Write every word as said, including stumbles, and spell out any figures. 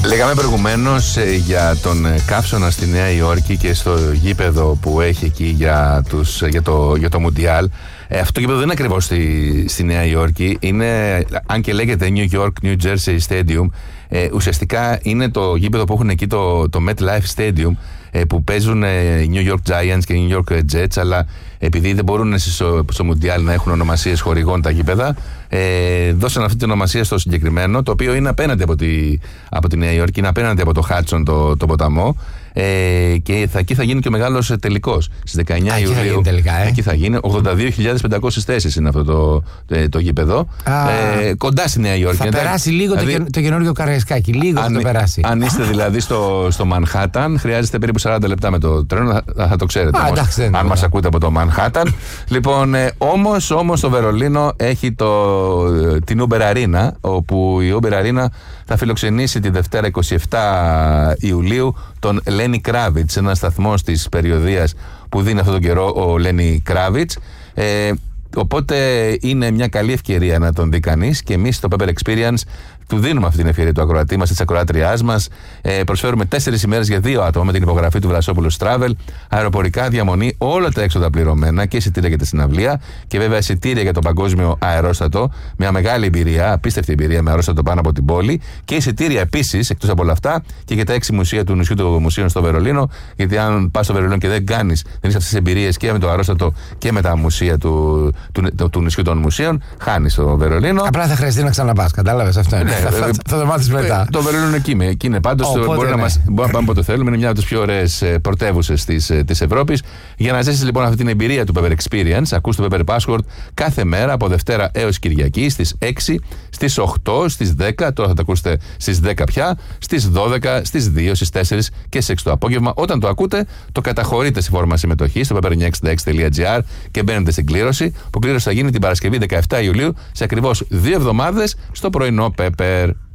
Λέγαμε προηγουμένως ε, για τον καύσωνα στη Νέα Υόρκη και στο γήπεδο που έχει εκεί για, τους, για, το, για το Μουντιάλ. Ε, αυτό το γήπεδο δεν είναι ακριβώς στη, στη Νέα Υόρκη. Είναι, αν και λέγεται New York New Jersey Stadium, ε, ουσιαστικά είναι το γήπεδο που έχουν εκεί το, το MetLife Stadium, ε, που παίζουν ε, New York Giants και New York Jets, αλλά επειδή δεν μπορούν στο, στο Μουντιάλ να έχουν ονομασίες χορηγών τα γήπεδα, ε, δώσαν αυτή την ονομασία στο συγκεκριμένο, το οποίο είναι απέναντι από τη, από τη Νέα Υόρκη, είναι απέναντι από το Χάτσον, το, το ποταμό, ε, και θα, εκεί θα γίνει και ο μεγάλος τελικός στις δεκαεννιά Ιουλίου. Τελικά, ε? Εκεί θα γίνει. ογδόντα δύο χιλιάδες πεντακόσιες θέσεις είναι αυτό το, το, το γήπεδο. Ε, κοντά στη Νέα Υόρκη. Θα περάσει λίγο δηλαδή, το, το καινούργιο Καραϊσκάκι. Λίγο αν, θα το περάσει. Αν είστε δηλαδή στο, στο Μανχάταν, χρειάζεται περίπου σαράντα λεπτά με το τρένο, θα, θα το ξέρετε. Α, όμως, αν μας ακούτε από το Μανχάταν. Λοιπόν, ε, όμως, όμως το Βερολίνο έχει το, την Uber Arena, όπου η Uber Arena θα φιλοξενήσει τη Δευτέρα εικοστή εβδόμη Ιουλίου τον Lenny Kravitz, ένα σταθμό της περιοδίας που δίνει αυτόν τον καιρό ο Lenny Kravitz. Ε, οπότε είναι μια καλή ευκαιρία να τον δει κανείς, και εμείς στο Pepper Experience του δίνουμε αυτή την ευκαιρία του ακροατή μας, της ακροάτριάς μας. Ε, προσφέρουμε τέσσερις ημέρες για δύο άτομα με την υπογραφή του Βρασόπουλου Travel, αεροπορικά, διαμονή, όλα τα έξοδα πληρωμένα και εισιτήρια για τη συναυλία, και βέβαια εισιτήρια για το παγκόσμιο αερόστατο. Μια μεγάλη εμπειρία, απίστευτη εμπειρία με αερόστατο πάνω από την πόλη, και εισιτήρια επίσης εκτός από όλα αυτά και για τα έξι μουσεία του νησιού του Μουσείων στο Βερολίνο. Γιατί αν πας στο Βερολίνο και δεν κάνεις, δεν έχεις αυτές τις εμπειρίες και με το αερόστατο και με τα μουσεία του, του, του, του νησιού των Μουσείων, χάνεις το Βερολίνο. Απλά θα χρειαστεί να ξαναπάς, κατάλαβες αυτό. Είναι. Θα, θα, θα το μάθεις μετά. Το Βερολίνο είναι εκεί, εκεί είναι πάντως. Oh, μπορεί, ναι. να μας, μπορεί να πάμε όποτε θέλουμε. Είναι μια από τις πιο ωραίες πρωτεύουσες της, της Ευρώπης. Για να ζήσεις λοιπόν αυτή την εμπειρία του Pepper Experience, ακούς το Pepper Password κάθε μέρα από Δευτέρα έως Κυριακή στις έξι, στις οκτώ, στις δέκα. Τώρα θα το ακούσετε στις δέκα πια. Στις δώδεκα, στις δύο, στις τέσσερις και στις έξι το απόγευμα. Όταν το ακούτε, το καταχωρείτε στη φόρμα συμμετοχή στο πέπερ εννιακόσια εξήντα έξι τελεία τζι άρ και μπαίνετε στην κλήρωση. Που κλήρωση θα γίνει την Παρασκευή δεκαεφτά Ιουλίου σε ακριβώς δύο εβδομάδες στο πρωινό Pepper.